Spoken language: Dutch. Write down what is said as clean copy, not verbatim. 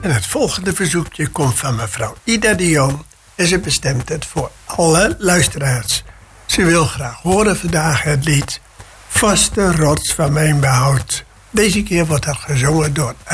En het volgende verzoekje komt van mevrouw Ida de Jong. En ze bestemt het voor alle luisteraars. Ze wil graag horen vandaag het lied Vaste rots van mijn behoud. Deze keer wordt er gezongen door